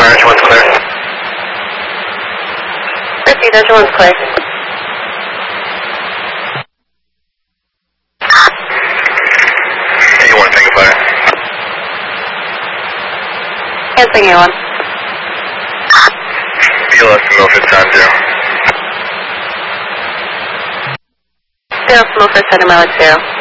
Engine 1's clear. Proceed, Engine 1's clear. A1, Tango Fire. Canceling A1. BLS to Milford, time 0. Zero, Milford, Center, Mileage 0.